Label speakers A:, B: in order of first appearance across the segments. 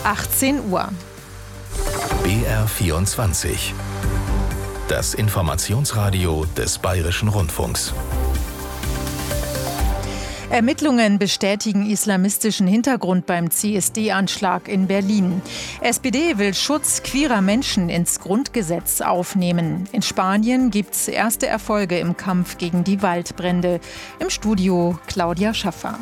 A: 18 Uhr.
B: BR24. Das Informationsradio des Bayerischen Rundfunks.
A: Ermittlungen bestätigen islamistischen Hintergrund beim CSD-Anschlag in Berlin. SPD will Schutz queerer Menschen ins Grundgesetz aufnehmen. In Spanien gibt es erste Erfolge im Kampf gegen die Waldbrände. Im Studio Claudia Schaffer.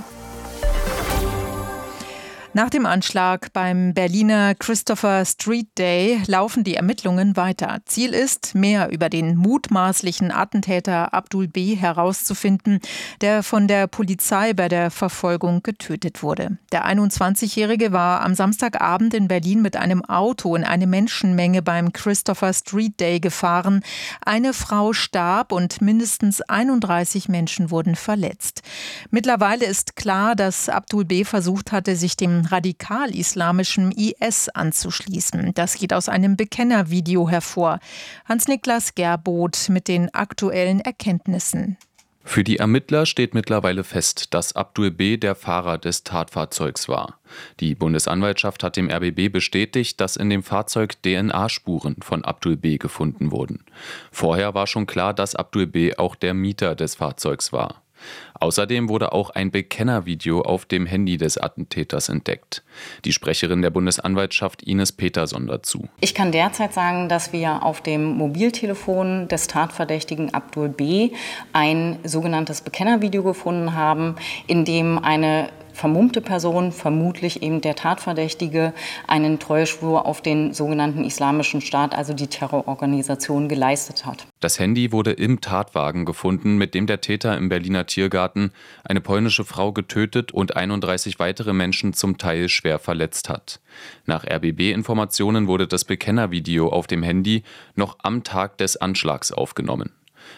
A: Nach dem Anschlag beim Berliner Christopher Street Day laufen die Ermittlungen weiter. Ziel ist, mehr über den mutmaßlichen Attentäter Abdul B. herauszufinden, der von der Polizei bei der Verfolgung getötet wurde. Der 21-Jährige war am Samstagabend in Berlin mit einem Auto in eine Menschenmenge beim Christopher Street Day gefahren. Eine Frau starb und mindestens 31 Menschen wurden verletzt. Mittlerweile ist klar, dass Abdul B. versucht hatte, sich dem radikal-islamischen IS anzuschließen. Das geht aus einem Bekennervideo hervor. Hans-Niklas Gerboth mit den aktuellen Erkenntnissen.
C: Für die Ermittler steht mittlerweile fest, dass Abdul B. der Fahrer des Tatfahrzeugs war. Die Bundesanwaltschaft hat dem RBB bestätigt, dass in dem Fahrzeug DNA-Spuren von Abdul B. gefunden wurden. Vorher war schon klar, dass Abdul B. auch der Mieter des Fahrzeugs war. Außerdem wurde auch ein Bekennervideo auf dem Handy des Attentäters entdeckt. Die Sprecherin der Bundesanwaltschaft Ines Peterson dazu.
D: Ich kann derzeit sagen, dass wir auf dem Mobiltelefon des Tatverdächtigen Abdul B. ein sogenanntes Bekennervideo gefunden haben, in dem eine vermummte Person, vermutlich eben der Tatverdächtige, einen Treueschwur auf den sogenannten Islamischen Staat, also die Terrororganisation, geleistet hat.
C: Das Handy wurde im Tatwagen gefunden, mit dem der Täter im Berliner Tiergarten eine polnische Frau getötet und 31 weitere Menschen zum Teil schwer verletzt hat. Nach RBB-Informationen wurde das Bekennervideo auf dem Handy noch am Tag des Anschlags aufgenommen.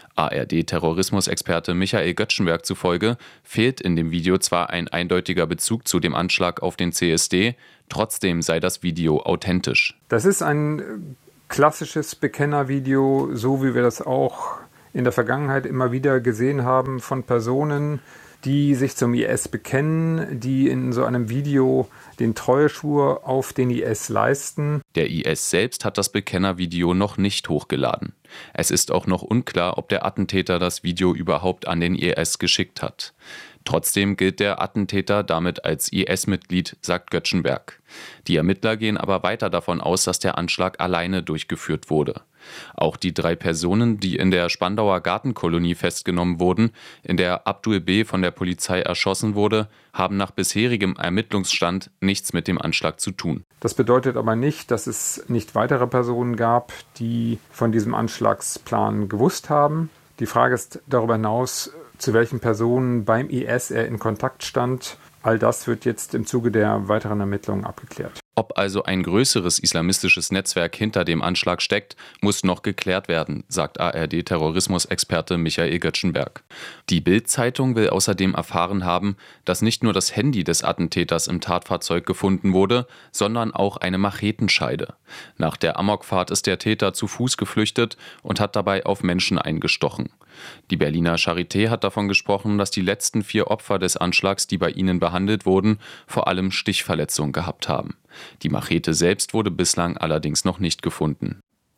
C: ARD-Terrorismusexperte Michael Göttschenberg zufolge fehlt in dem Video zwar ein eindeutiger Bezug zu dem Anschlag auf den CSD, trotzdem sei das Video authentisch.
E: Das ist ein klassisches Bekennervideo, so wie wir das auch in der Vergangenheit immer wieder gesehen haben von Personen, die sich zum IS bekennen, die in so einem Video den Treueschwur auf den IS leisten.
C: Der IS selbst hat das Bekennervideo noch nicht hochgeladen. Es ist auch noch unklar, ob der Attentäter das Video überhaupt an den IS geschickt hat. Trotzdem gilt der Attentäter damit als IS-Mitglied, sagt Göttschenberg. Die Ermittler gehen aber weiter davon aus, dass der Anschlag alleine durchgeführt wurde. Auch die 3 Personen, die in der Spandauer Gartenkolonie festgenommen wurden, in der Abdul B. von der Polizei erschossen wurde, haben nach bisherigem Ermittlungsstand nichts mit dem Anschlag zu tun.
E: Das bedeutet aber nicht, dass es nicht weitere Personen gab, die von diesem Anschlagsplan gewusst haben. Die Frage ist darüber hinaus, zu welchen Personen beim IS er in Kontakt stand. All das wird jetzt im Zuge der weiteren Ermittlungen abgeklärt.
C: Ob also ein größeres islamistisches Netzwerk hinter dem Anschlag steckt, muss noch geklärt werden, sagt ARD-Terrorismusexperte Michael Göttschenberg. Die Bild-Zeitung will außerdem erfahren haben, dass nicht nur das Handy des Attentäters im Tatfahrzeug gefunden wurde, sondern auch eine Machetenscheide. Nach der Amokfahrt ist der Täter zu Fuß geflüchtet und hat dabei auf Menschen eingestochen. Die Berliner Charité hat davon gesprochen, dass die letzten 4 Opfer des Anschlags, die bei ihnen behandelt wurden, vor allem Stichverletzungen gehabt haben. Die Machete selbst wurde bislang allerdings noch nicht gefunden.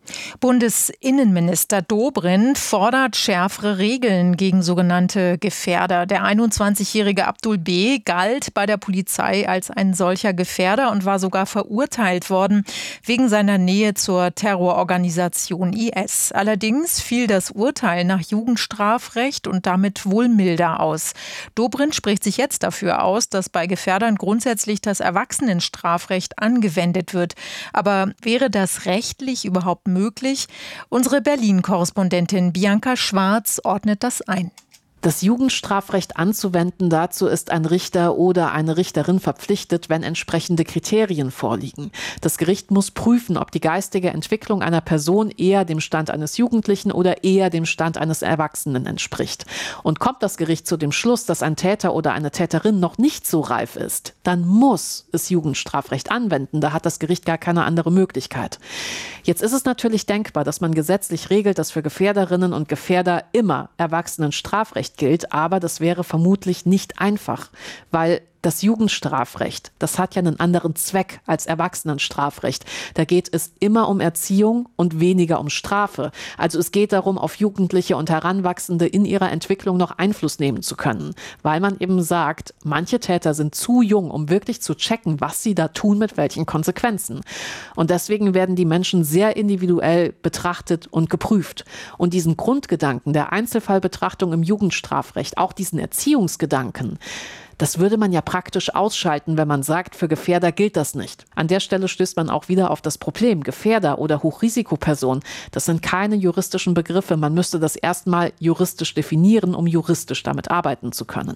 A: Bundesinnenminister Dobrindt fordert schärfere Regeln gegen sogenannte Gefährder. Der 21-jährige Abdul B. galt bei der Polizei als ein solcher Gefährder und war sogar verurteilt worden wegen seiner Nähe zur Terrororganisation IS. Allerdings fiel das Urteil nach Jugendstrafrecht und damit wohl milder aus. Dobrindt spricht sich jetzt dafür aus, dass bei Gefährdern grundsätzlich das Erwachsenenstrafrecht angewendet wird. Aber wäre das rechtlich überhaupt möglich? Unsere Berlin-Korrespondentin Bianca Schwarz ordnet das ein.
F: Das Jugendstrafrecht anzuwenden, dazu ist ein Richter oder eine Richterin verpflichtet, wenn entsprechende Kriterien vorliegen. Das Gericht muss prüfen, ob die geistige Entwicklung einer Person eher dem Stand eines Jugendlichen oder eher dem Stand eines Erwachsenen entspricht. Und kommt das Gericht zu dem Schluss, dass ein Täter oder eine Täterin noch nicht so reif ist, dann muss es Jugendstrafrecht anwenden. Da hat das Gericht gar keine andere Möglichkeit. Jetzt ist es natürlich denkbar, dass man gesetzlich regelt, dass für Gefährderinnen und Gefährder immer Erwachsenenstrafrecht gilt, aber das wäre vermutlich nicht einfach, weil Das Jugendstrafrecht, das hat ja einen anderen Zweck als Erwachsenenstrafrecht. Da geht es immer um Erziehung und weniger um Strafe. Also es geht darum, auf Jugendliche und Heranwachsende in ihrer Entwicklung noch Einfluss nehmen zu können. Weil man eben sagt, manche Täter sind zu jung, um wirklich zu checken, was sie da tun, mit welchen Konsequenzen. Und deswegen werden die Menschen sehr individuell betrachtet und geprüft. Und diesen Grundgedanken der Einzelfallbetrachtung im Jugendstrafrecht, auch diesen Erziehungsgedanken, das würde man ja praktisch ausschalten, wenn man sagt, für Gefährder gilt das nicht. An der Stelle stößt man auch wieder auf das Problem. Gefährder oder Hochrisikoperson, das sind keine juristischen Begriffe. Man müsste das erstmal juristisch definieren, um juristisch damit arbeiten zu können.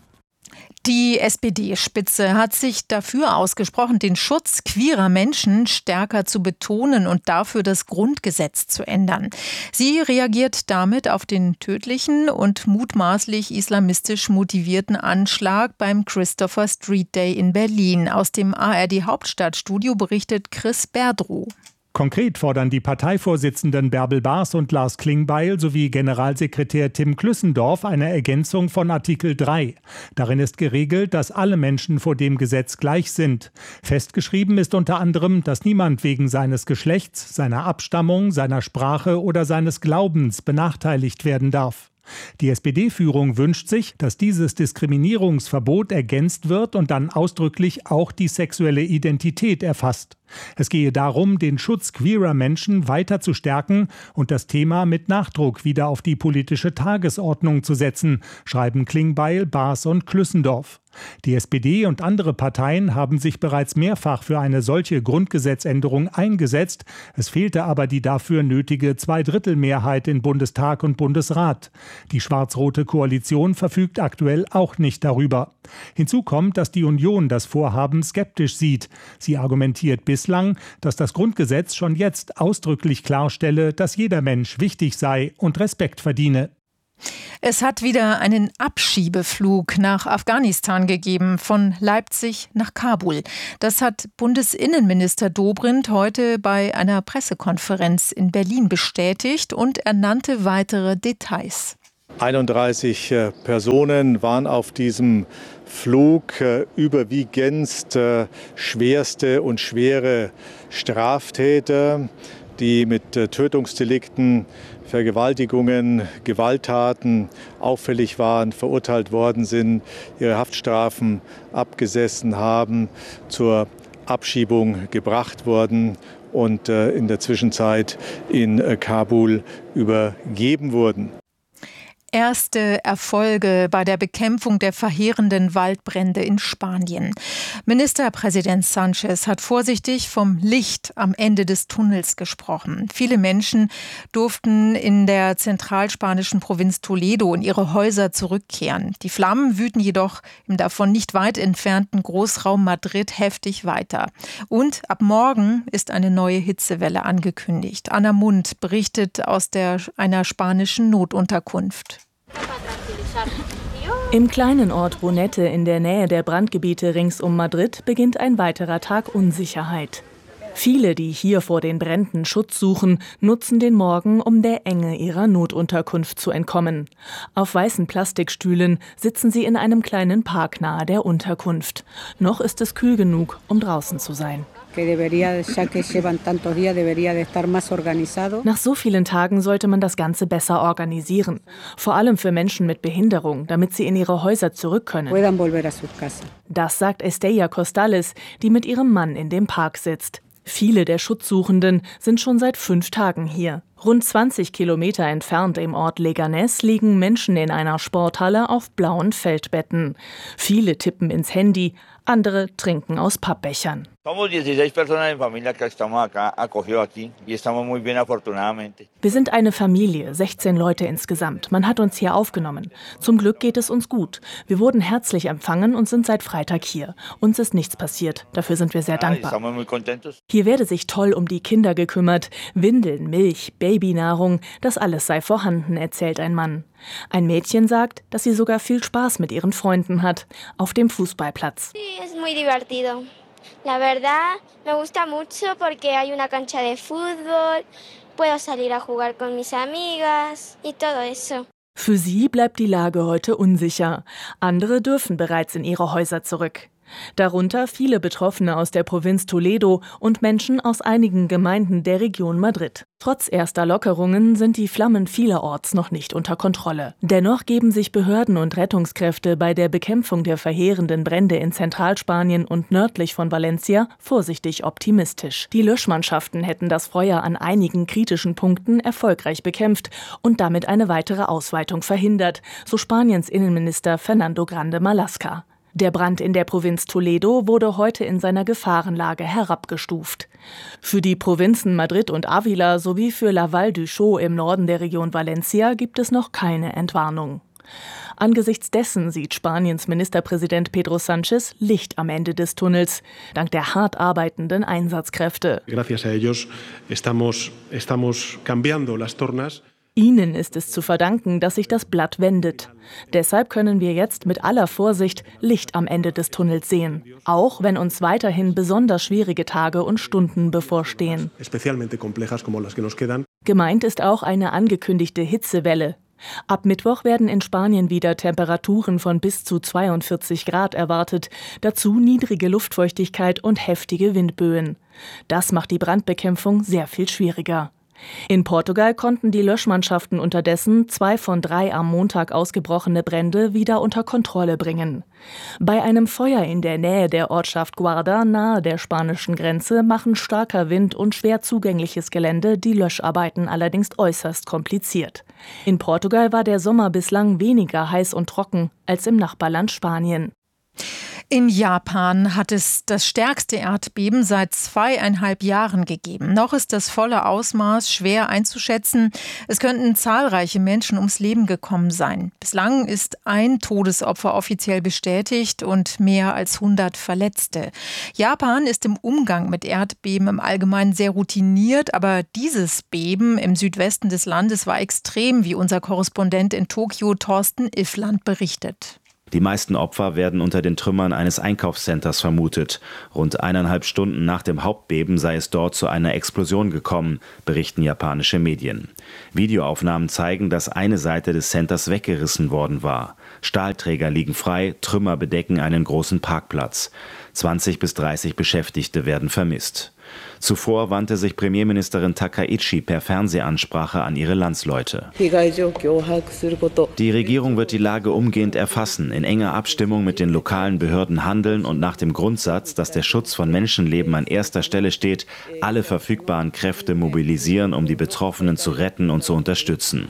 A: Die SPD-Spitze hat sich dafür ausgesprochen, den Schutz queerer Menschen stärker zu betonen und dafür das Grundgesetz zu ändern. Sie reagiert damit auf den tödlichen und mutmaßlich islamistisch motivierten Anschlag beim Christopher Street Day in Berlin. Aus dem ARD-Hauptstadtstudio berichtet Chris Berdrow.
G: Konkret fordern die Parteivorsitzenden Bärbel Baas und Lars Klingbeil sowie Generalsekretär Tim Klüssendorf eine Ergänzung von Artikel 3. Darin ist geregelt, dass alle Menschen vor dem Gesetz gleich sind. Festgeschrieben ist unter anderem, dass niemand wegen seines Geschlechts, seiner Abstammung, seiner Sprache oder seines Glaubens benachteiligt werden darf. Die SPD-Führung wünscht sich, dass dieses Diskriminierungsverbot ergänzt wird und dann ausdrücklich auch die sexuelle Identität erfasst. Es gehe darum, den Schutz queerer Menschen weiter zu stärken und das Thema mit Nachdruck wieder auf die politische Tagesordnung zu setzen, schreiben Klingbeil, Baas und Klüssendorf. Die SPD und andere Parteien haben sich bereits mehrfach für eine solche Grundgesetzänderung eingesetzt. Es fehlte aber die dafür nötige Zweidrittelmehrheit in Bundestag und Bundesrat. Die schwarz-rote Koalition verfügt aktuell auch nicht darüber. Hinzu kommt, dass die Union das Vorhaben skeptisch sieht. Sie argumentiert bislang, dass das Grundgesetz schon jetzt ausdrücklich klarstelle, dass jeder Mensch wichtig sei und Respekt verdiene.
A: Es hat wieder einen Abschiebeflug nach Afghanistan gegeben, von Leipzig nach Kabul. Das hat Bundesinnenminister Dobrindt heute bei einer Pressekonferenz in Berlin bestätigt und er nannte weitere Details.
H: 31 Personen waren auf diesem Flug, überwiegend schwerste und schwere Straftäter, die mit Tötungsdelikten, Vergewaltigungen, Gewalttaten auffällig waren, verurteilt worden sind, ihre Haftstrafen abgesessen haben, zur Abschiebung gebracht worden und in der Zwischenzeit in Kabul übergeben wurden.
A: Erste Erfolge bei der Bekämpfung der verheerenden Waldbrände in Spanien. Ministerpräsident Sánchez hat vorsichtig vom Licht am Ende des Tunnels gesprochen. Viele Menschen durften in der zentralspanischen Provinz Toledo in ihre Häuser zurückkehren. Die Flammen wüten jedoch im davon nicht weit entfernten Großraum Madrid heftig weiter. Und ab morgen ist eine neue Hitzewelle angekündigt. Anna Mund berichtet aus einer spanischen Notunterkunft.
I: Im kleinen Ort Brunete in der Nähe der Brandgebiete rings um Madrid beginnt ein weiterer Tag Unsicherheit. Viele, die hier vor den Bränden Schutz suchen, nutzen den Morgen, um der Enge ihrer Notunterkunft zu entkommen. Auf weißen Plastikstühlen sitzen sie in einem kleinen Park nahe der Unterkunft. Noch ist es kühl genug, um draußen zu sein. Nach so vielen Tagen sollte man das Ganze besser organisieren. Vor allem für Menschen mit Behinderung, damit sie in ihre Häuser zurück können. Das sagt Estella Costales, die mit ihrem Mann in dem Park sitzt. Viele der Schutzsuchenden sind schon seit 5 Tagen hier. Rund 20 Kilometer entfernt im Ort Leganés liegen Menschen in einer Sporthalle auf blauen Feldbetten. Viele tippen ins Handy, andere trinken aus Pappbechern. Wir sind eine Familie, 16 Leute insgesamt. Man hat uns hier aufgenommen. Zum Glück geht es uns gut. Wir wurden herzlich empfangen und sind seit Freitag hier. Uns ist nichts passiert. Dafür sind wir sehr dankbar. Hier werde sich toll um die Kinder gekümmert. Windeln, Milch, Babynahrung, das alles sei vorhanden, erzählt ein Mann. Ein Mädchen sagt, dass sie sogar viel Spaß mit ihren Freunden hat, auf dem Fußballplatz.
J: La verdad, me gusta mucho porque hay una cancha de fútbol, puedo salir a jugar con mis amigas y todo eso.
I: Für sie bleibt die Lage heute unsicher. Andere dürfen bereits in ihre Häuser zurück. Darunter viele Betroffene aus der Provinz Toledo und Menschen aus einigen Gemeinden der Region Madrid. Trotz erster Lockerungen sind die Flammen vielerorts noch nicht unter Kontrolle. Dennoch geben sich Behörden und Rettungskräfte bei der Bekämpfung der verheerenden Brände in Zentralspanien und nördlich von Valencia vorsichtig optimistisch. Die Löschmannschaften hätten das Feuer an einigen kritischen Punkten erfolgreich bekämpft und damit eine weitere Ausweitung verhindert, so Spaniens Innenminister Fernando Grande Marlaska. Der Brand in der Provinz Toledo wurde heute in seiner Gefahrenlage herabgestuft. Für die Provinzen Madrid und Ávila sowie für La Vall d'Uixó im Norden der Region Valencia gibt es noch keine Entwarnung. Angesichts dessen sieht Spaniens Ministerpräsident Pedro Sánchez Licht am Ende des Tunnels, dank der hart arbeitenden Einsatzkräfte.
K: Gracias a ellos estamos cambiando las tornas.
I: Ihnen ist es zu verdanken, dass sich das Blatt wendet. Deshalb können wir jetzt mit aller Vorsicht Licht am Ende des Tunnels sehen, auch wenn uns weiterhin besonders schwierige Tage und Stunden bevorstehen. Gemeint ist auch eine angekündigte Hitzewelle. Ab Mittwoch werden in Spanien wieder Temperaturen von bis zu 42 Grad erwartet, dazu niedrige Luftfeuchtigkeit und heftige Windböen. Das macht die Brandbekämpfung sehr viel schwieriger. In Portugal konnten die Löschmannschaften unterdessen 2 von 3 am Montag ausgebrochene Brände wieder unter Kontrolle bringen. Bei einem Feuer in der Nähe der Ortschaft Guarda nahe der spanischen Grenze machen starker Wind und schwer zugängliches Gelände die Löscharbeiten allerdings äußerst kompliziert. In Portugal war der Sommer bislang weniger heiß und trocken als im Nachbarland Spanien.
A: In Japan hat es das stärkste Erdbeben seit 2,5 Jahren gegeben. Noch ist das volle Ausmaß schwer einzuschätzen. Es könnten zahlreiche Menschen ums Leben gekommen sein. Bislang ist ein Todesopfer offiziell bestätigt und mehr als 100 Verletzte. Japan ist im Umgang mit Erdbeben im Allgemeinen sehr routiniert, aber dieses Beben im Südwesten des Landes war extrem, wie unser Korrespondent in Tokio Thorsten Iffland berichtet.
L: Die meisten Opfer werden unter den Trümmern eines Einkaufscenters vermutet. Rund 1,5 Stunden nach dem Hauptbeben sei es dort zu einer Explosion gekommen, berichten japanische Medien. Videoaufnahmen zeigen, dass eine Seite des Centers weggerissen worden war. Stahlträger liegen frei, Trümmer bedecken einen großen Parkplatz. 20 bis 30 Beschäftigte werden vermisst. Zuvor wandte sich Premierministerin Takaichi per Fernsehansprache an ihre Landsleute. Die Regierung wird die Lage umgehend erfassen, in enger Abstimmung mit den lokalen Behörden handeln und nach dem Grundsatz, dass der Schutz von Menschenleben an erster Stelle steht, alle verfügbaren Kräfte mobilisieren, um die Betroffenen zu retten und zu unterstützen.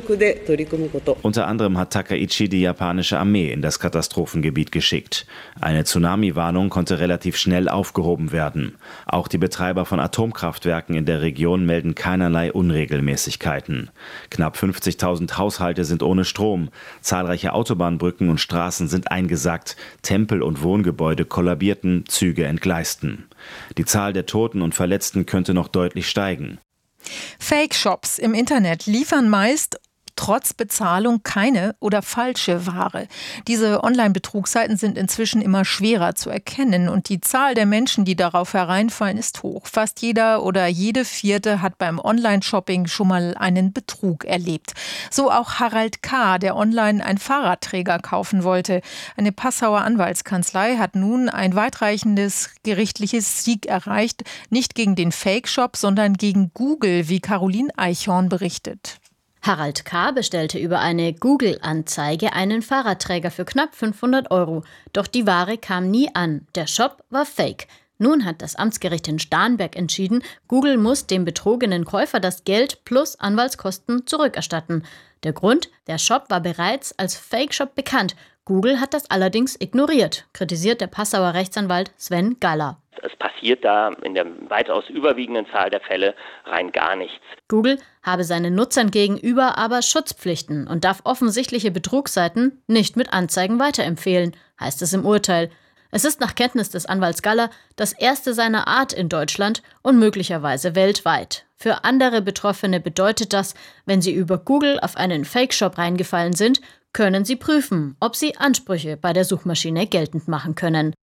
L: Unter anderem hat Takaichi die japanische Armee in das Katastrophengebiet geschickt. Eine Tsunami-Warnung konnte relativ schnell aufgehoben werden. Auch die Betreiber von Atomkraftwerken in der Region melden keinerlei Unregelmäßigkeiten. Knapp 50.000 Haushalte sind ohne Strom. Zahlreiche Autobahnbrücken und Straßen sind eingesackt. Tempel und Wohngebäude kollabierten, Züge entgleisten. Die Zahl der Toten und Verletzten könnte noch deutlich steigen.
A: Fake-Shops im Internet liefern meist trotz Bezahlung keine oder falsche Ware. Diese Online-Betrugsseiten sind inzwischen immer schwerer zu erkennen und die Zahl der Menschen, die darauf hereinfallen, ist hoch. Fast jeder oder jede Vierte hat beim Online-Shopping schon mal einen Betrug erlebt. So auch Harald K., der online einen Fahrradträger kaufen wollte. Eine Passauer Anwaltskanzlei hat nun ein weitreichendes gerichtliches Sieg erreicht, nicht gegen den Fake-Shop, sondern gegen Google, wie Caroline Eichhorn berichtet.
M: Harald K. bestellte über eine Google-Anzeige einen Fahrradträger für knapp 500 €. Doch die Ware kam nie an. Der Shop war fake. Nun hat das Amtsgericht in Starnberg entschieden, Google muss dem betrogenen Käufer das Geld plus Anwaltskosten zurückerstatten. Der Grund? Der Shop war bereits als Fake-Shop bekannt. Google hat das allerdings ignoriert, kritisiert der Passauer Rechtsanwalt Sven Galler.
N: Es passiert da in der weitaus überwiegenden Zahl der Fälle rein gar nichts.
M: Google habe seinen Nutzern gegenüber aber Schutzpflichten und darf offensichtliche Betrugsseiten nicht mit Anzeigen weiterempfehlen, heißt es im Urteil. Es ist nach Kenntnis des Anwalts Galler das erste seiner Art in Deutschland und möglicherweise weltweit. Für andere Betroffene bedeutet das, wenn sie über Google auf einen Fake-Shop reingefallen sind, können sie prüfen, ob sie Ansprüche bei der Suchmaschine geltend machen können.